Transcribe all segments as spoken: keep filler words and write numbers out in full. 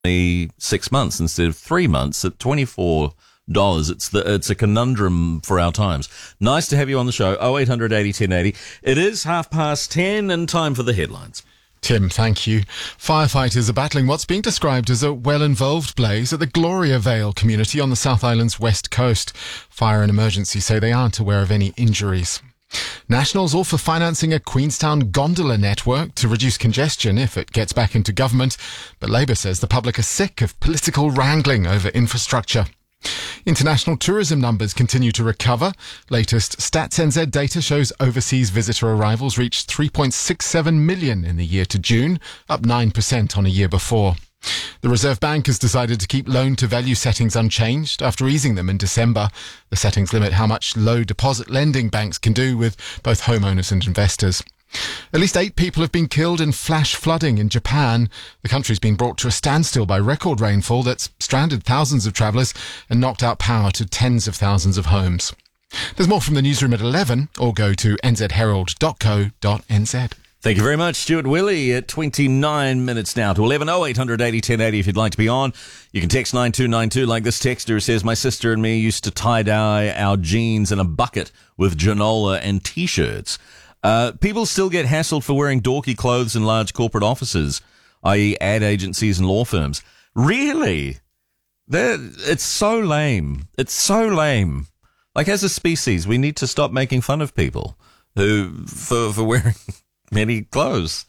six months instead of three months at twenty-four dollars. It's the it's a conundrum for our times. Nice to have you on the show. oh eight hundred eighty ten eighty. It is half past ten and time for the headlines. Tim, thank you. Firefighters are battling what's being described as a well-involved blaze at the Gloria Vale community on the South Island's west coast. Fire and emergency say they aren't aware of any injuries. Nationals all for financing a Queenstown gondola network to reduce congestion if it gets back into government, but Labour says the public are sick of political wrangling over infrastructure. International tourism numbers continue to recover. Latest Stats N Z data shows overseas visitor arrivals reached three point six seven million in the year to June, up nine percent on a year before. The Reserve Bank has decided to keep loan-to-value settings unchanged after easing them in December. The settings limit how much low deposit lending banks can do with both homeowners and investors. At least eight people have been killed in flash flooding in Japan. The country's been brought to a standstill by record rainfall that's stranded thousands of travellers and knocked out power to tens of thousands of homes. There's more from the newsroom at eleven, or go to n z herald dot co dot n z. Thank you very much, Stuart Willie. At twenty-nine minutes now to eleven. oh eight hundred eighty ten eighty if you'd like to be on. You can text nine two nine two like this texter who says, my sister and me used to tie-dye our jeans in a bucket with granola and T-shirts. Uh, people still get hassled for wearing dorky clothes in large corporate offices, that is ad agencies and law firms. Really? They're, it's so lame. It's so lame. Like, as a species, we need to stop making fun of people who for, for wearing many clothes.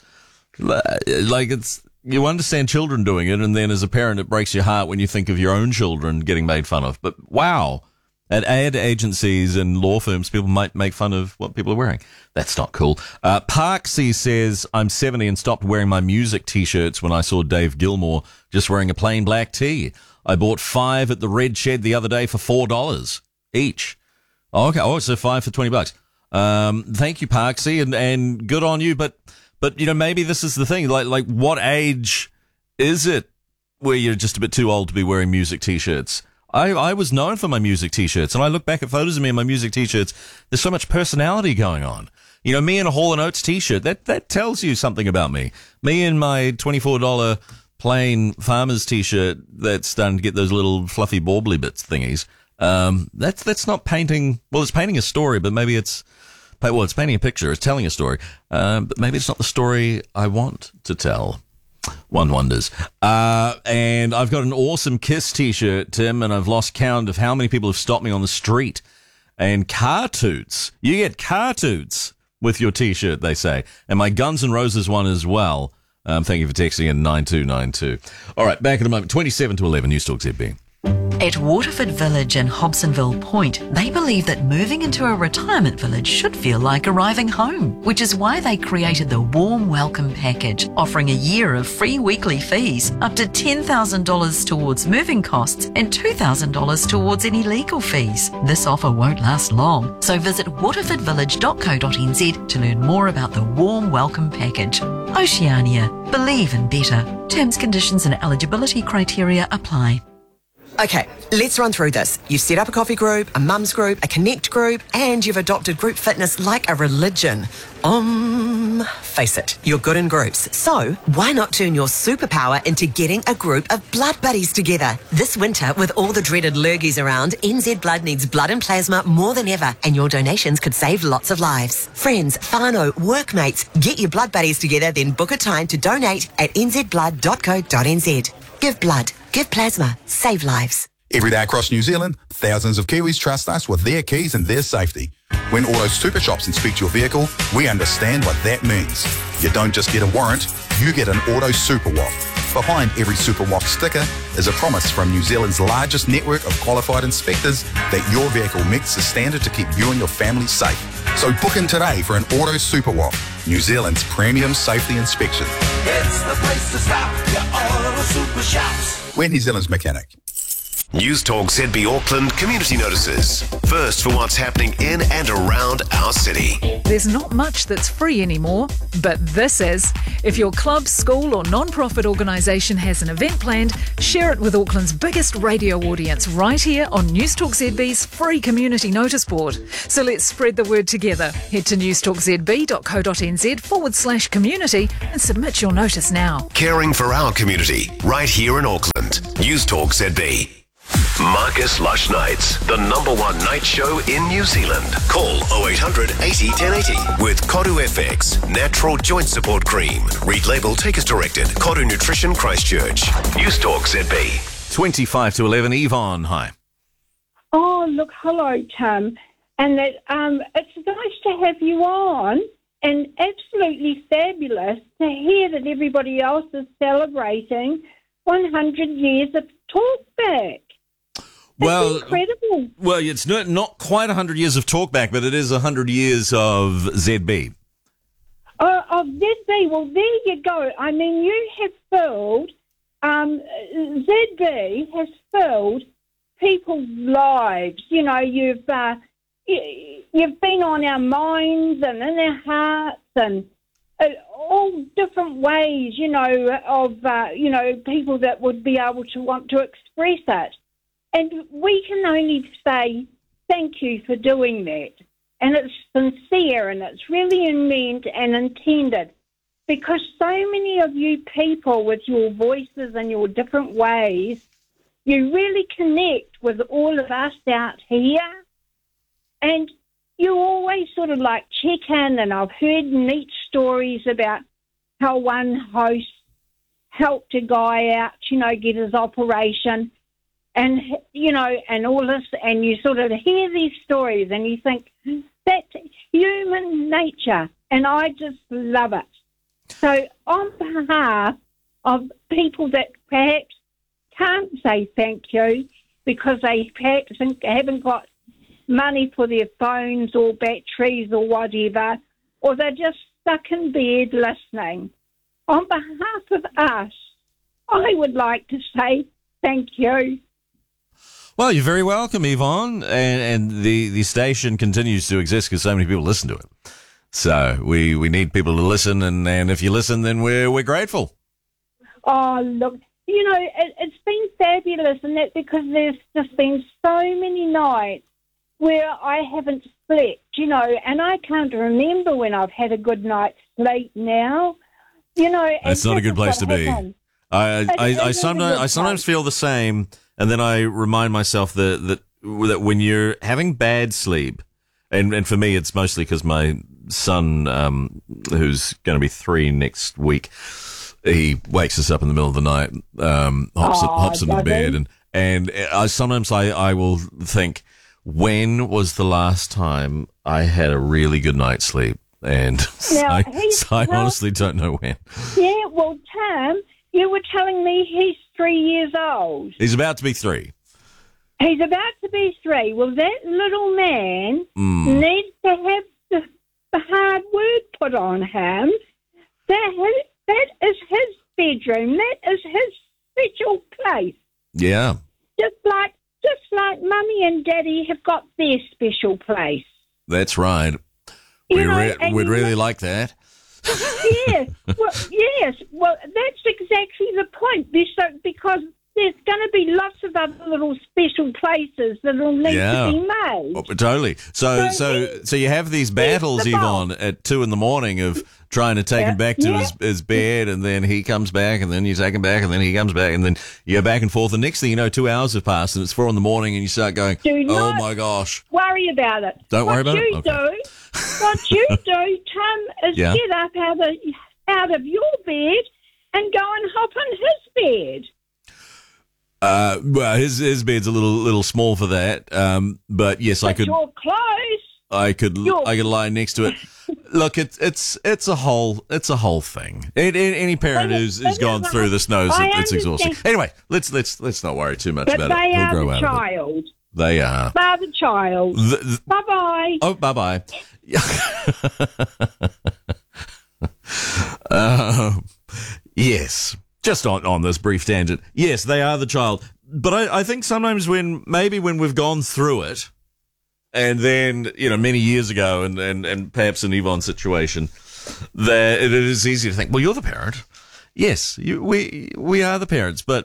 Like, it's, you understand children doing it, and then as a parent, it breaks your heart when you think of your own children getting made fun of. But wow. At ad agencies and law firms, people might make fun of what people are wearing. That's not cool. Uh, Parksy says, I'm seventy and stopped wearing my music T-shirts when I saw Dave Gilmour just wearing a plain black tee. I bought five at the Red Shed the other day for four dollars each. Oh, okay. Oh, so five for twenty bucks. Um, thank you, Parksy, and, and good on you. But, but, you know, maybe this is the thing. Like, like, what age is it where you're just a bit too old to be wearing music T-shirts? I, I was known for my music T-shirts, and I look back at photos of me in my music T-shirts. There's so much personality going on. You know, me in a Hall and Oates T-shirt, that, that tells you something about me. Me in my twenty-four dollars plain farmer's T-shirt that's starting to get those little fluffy bauble bits thingies. Um, that's, that's not painting, well, it's painting a story, but maybe it's, well, it's painting a picture, it's telling a story. Um, but maybe it's not the story I want to tell. One wonders. Uh, and I've got an awesome Kiss T-shirt, Tim, and I've lost count of how many people have stopped me on the street. And car toots. You get car toots with your T-shirt, they say. And my Guns N' Roses one as well. Um, thank you for texting in nine two nine two. All right, back in a moment. twenty-seven to eleven, News Talk Z B. At Waterford Village in Hobsonville Point, they believe that moving into a retirement village should feel like arriving home, which is why they created the Warm Welcome Package, offering a year of free weekly fees, up to ten thousand dollars towards moving costs and two thousand dollars towards any legal fees. This offer won't last long, so visit waterford village dot co dot n z to learn more about the Warm Welcome Package. Oceania. Believe in better. Terms, conditions and eligibility criteria apply. Okay, let's run through this. You've set up a coffee group, a mums group, a connect group, and you've adopted group fitness like a religion. Um, face it, you're good in groups. So, why not turn your superpower into getting a group of blood buddies together? This winter, with all the dreaded lurgies around, N Z Blood needs blood and plasma more than ever, and your donations could save lots of lives. Friends, whānau, workmates, get your blood buddies together, then book a time to donate at n z blood dot co dot n z. Give blood. Give plasma. Save lives. Every day across New Zealand, thousands of Kiwis trust us with their keys and their safety. When Auto Super Shops inspect your vehicle, we understand what that means. You don't just get a warrant, you get an Auto Super Walk. Behind every Super Walk sticker is a promise from New Zealand's largest network of qualified inspectors that your vehicle meets the standard to keep you and your family safe. So book in today for an Auto Super Walk, New Zealand's premium safety inspection. It's the place to stop, your Auto Super Shops. We're New Zealand's mechanic. News Talk Z B Auckland community notices. First for what's happening in and around our city. There's not much that's free anymore, but this is. If your club, school or non-profit organisation has an event planned, share it with Auckland's biggest radio audience right here on News Talk Z B's free community notice board. So let's spread the word together. Head to newstalkzb.co.nz forward slash community and submit your notice now. Caring for our community right here in Auckland. News Talk Z B. Marcus Lush Nights, the number one night show in New Zealand. Call oh eight hundred eighty ten eighty with Koru F X, natural joint support cream. Read label, take as directed. Koru Nutrition Christchurch. News Talk Z B. twenty-five to eleven, Yvonne, hi. Oh, look, hello, Tim. And that um, it's nice to have you on, and absolutely fabulous to hear that everybody else is celebrating one hundred years of Talkback. Well, incredible. Well, it's not, not quite one hundred years of Talkback, but it is one hundred years of Z B. Oh, of Z B. Well, there you go. I mean, you have filled, um, Z B has filled people's lives. You know, you've uh, you've been on our minds and in our hearts and uh, all different ways, you know, of, uh, you know, people that would be able to want to express it. And we can only say thank you for doing that. And it's sincere and it's really meant and intended, because so many of you people with your voices and your different ways, you really connect with all of us out here. And you always sort of like check in, and I've heard neat stories about how one host helped a guy out, you know, get his operation. And, you know, and all this, and you sort of hear these stories and you think, that's human nature, and I just love it. So on behalf of people that perhaps can't say thank you because they perhaps haven't got money for their phones or batteries or whatever, or they're just stuck in bed listening, on behalf of us, I would like to say thank you. Well, you're very welcome, Yvonne, and, and the, the station continues to exist because so many people listen to it. So we, we need people to listen, and, and if you listen, then we're we're grateful. Oh, look, you know, it, it's been fabulous, and that because there's just been so many nights where I haven't slept, you know, and I can't remember when I've had a good night's sleep now, you know. It's not a good place to be. I I, I, I sometimes I sometimes feel the same. And then I remind myself that, that that when you're having bad sleep, and, and for me it's mostly because my son, um, who's going to be three next week, he wakes us up in the middle of the night, um, hops, oh, hops into the bed, and and I, sometimes I, I will think, when was the last time I had a really good night's sleep? And now, I, so I well, honestly don't know when. Yeah, well, Tim, you were telling me he's three years old. He's about to be three. He's about to be three. Well, that little man mm. needs to have the, the hard word put on him. That, that is his bedroom. That is his special place. Yeah. Just like, just like Mummy and Daddy have got their special place. That's right. We you know, re- we'd really like that. Yes, well, yes. Well, that's exactly the point. So, because there's going to be lots of other little special places that will need yeah. to be made. Oh, totally. So, so, so, so you have these battles, Yvonne, at two in the morning of trying to take yeah. him back to yeah. his, his bed, and then he comes back, and then you take him back, and then he comes back, and then you go back and forth. The next thing you know, two hours have passed, and it's four in the morning, and you start going, do "Oh my gosh!" Worry about it. Don't what worry about you it. Okay. Do, what you do, Tim, is yeah. get up out of out of your bed and go and hop on his bed. Uh, well, his his bed's a little little small for that. Um, but yes, but I could. You're close. I could You're... I could lie next to it. Look, it's it's it's a whole it's a whole thing. It, it, any parent but who's, it, who's gone through this knows I that it's understand. exhausting. Anyway, let's let's let's not worry too much but about they it. He'll are grow the out child. of it. They are. They're the child. The, the, bye bye. Oh, bye bye. uh, yes. Just on, on this brief tangent. Yes, they are the child. but I, I think sometimes when, maybe when we've gone through it, and then, you know, many years ago, and, and, and perhaps an Yvonne situation, that it is easy to think, well, you're the parent. Yes, you, we we are the parents, but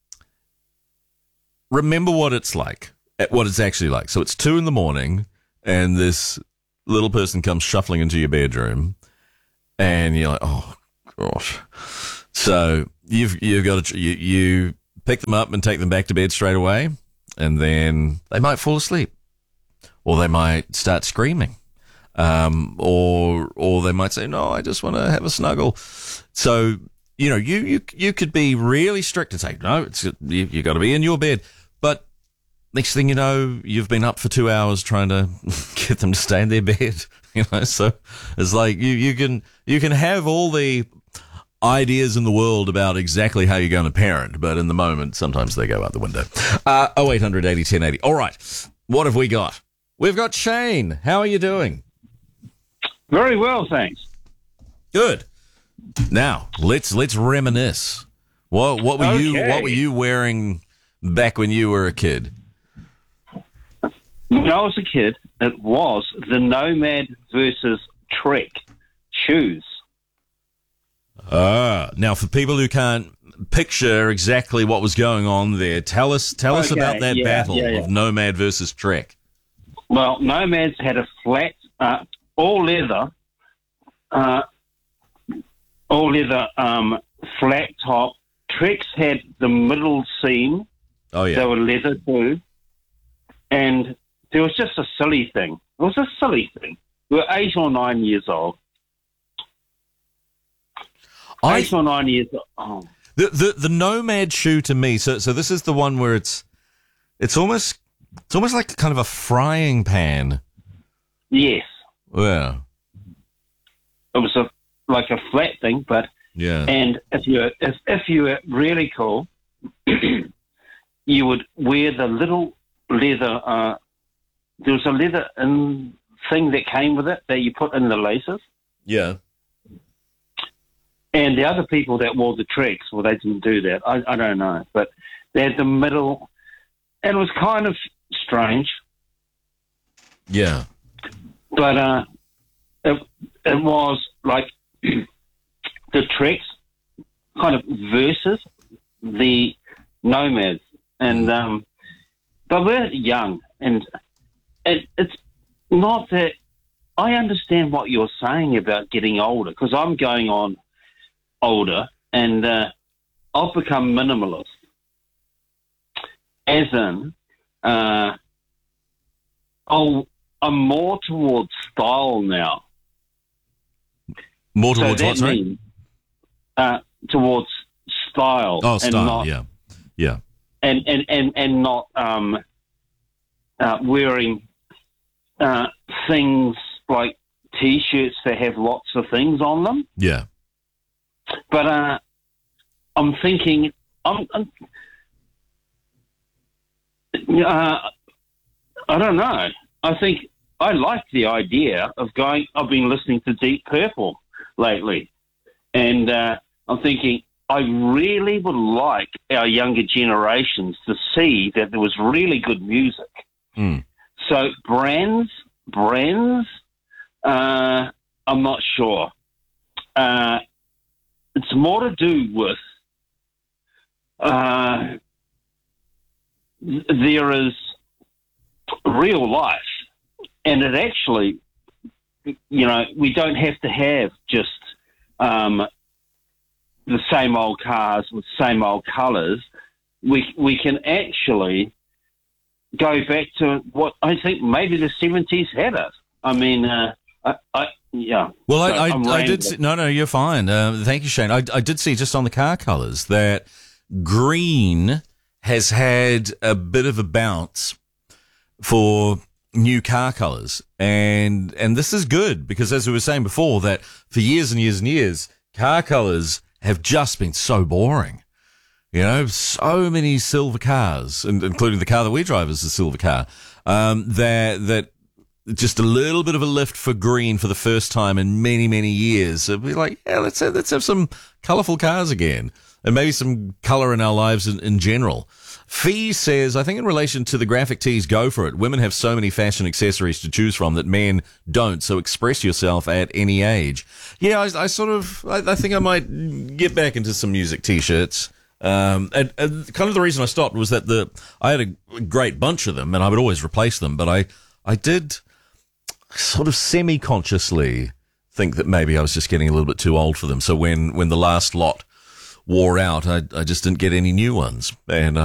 remember what it's like, what it's actually like. So it's two in the morning, and this little person comes shuffling into your bedroom, and you're like, oh, gosh. So you've you've got to you, you pick them up and take them back to bed straight away, and then they might fall asleep, or they might start screaming, um, or or they might say, no, I just want to have a snuggle. So you know, you you you could be really strict and say, no, it's you, you got to be in your bed, but next thing you know, you've been up for two hours trying to get them to stay in their bed. You know, so it's like you you can you can have all the ideas in the world about exactly how you're going to parent, but in the moment, sometimes they go out the window. Uh, oh eight hundred eighty ten eighty. All right, what have we got? We've got Shane. How are you doing? Very well, thanks. Good. Now let's let's reminisce. What what were Okay. you what were you wearing back when you were a kid? When I was a kid, it was the Nomad versus Trek shoes. Ah, now for people who can't picture exactly what was going on there, tell us tell us Okay, about that yeah, battle yeah, yeah. of Nomad versus Trek. Well, Nomads had a flat, uh, all leather, uh, all leather um, flat top. Treks had the middle seam. Oh They yeah, were leather too. And there was just a silly thing. It was a silly thing. We were eight or nine years old. I Eight or nine years old. Oh. the, the the Nomad shoe to me. So so this is the one where it's it's almost it's almost like kind of a frying pan. Yes. Yeah, It was a like a flat thing, but yeah. and if you if if you were really cool, you would wear the little leather. Uh, there was a leather in thing that came with it that you put in the laces. Yeah. And the other people that wore the Treks, well, they didn't do that. I, I don't know, but they had the middle, and it was kind of strange. Yeah. But uh, it it was like the Treks kind of versus the Nomads, and um, but we're young, and it, it's not that I understand what you're saying about getting older, because I'm going on older, and uh, I've become minimalist, as in uh, I'll, I'm more towards style now. More towards so what, that sorry? means, uh, towards style. Oh, and style. not, Yeah. Yeah. and and and and not um, uh, wearing uh, things like T-shirts that have lots of things on them. Yeah. But uh, I'm thinking, I'm, I'm uh, I don't know. I think I like the idea of going. I've been listening to Deep Purple lately, and uh, I'm thinking I really would like our younger generations to see that there was really good music. Mm. So brands, brands, uh, I'm not sure. Uh, it's more to do with uh, there is real life, and it actually, you know, we don't have to have just um, the same old cars with same old colours. We we can actually go back to what I think maybe the seventies had us. I mean, uh, I, I yeah. Well, I, So I, I'm I did. rambling. See, no, no, you're fine. Uh, thank you, Shane. I, I did see just on the car colours that green has had a bit of a bounce for new car colours, and and this is good because, as we were saying before, that for years and years and years, car colours have just been so boring. You know, so many silver cars, and including the car that we drive is a silver car. Um, that that. Just a little bit of a lift for green for the first time in many, many years. It'd be like, yeah, let's have, let's have some colourful cars again. and maybe some colour in our lives in, in general. Fee says, I think in relation to the graphic tees, go for it. Women have so many fashion accessories to choose from that men don't, so express yourself at any age. Yeah, I, I sort of, I, I think I might get back into some music T-shirts. Um, and, and kind of the reason I stopped was that the I had a great bunch of them, and I would always replace them, but I, I did sort of semi-consciously think that maybe I was just getting a little bit too old for them. So when, when the last lot wore out, I, I just didn't get any new ones. And